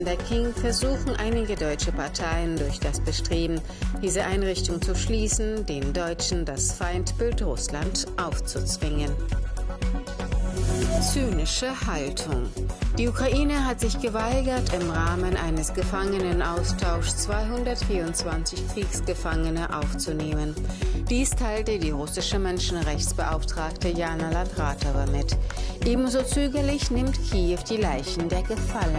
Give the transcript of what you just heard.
King versuchen einige deutsche Parteien durch das Bestreben, diese Einrichtung zu schließen, den Deutschen das Feindbild Russland aufzuzwingen. Zynische Haltung. Die Ukraine hat sich geweigert, im Rahmen eines Gefangenenaustauschs 224 Kriegsgefangene aufzunehmen. Dies teilte die russische Menschenrechtsbeauftragte Jana Ladratova mit. Ebenso zögerlich nimmt Kiew die Leichen der Gefallenen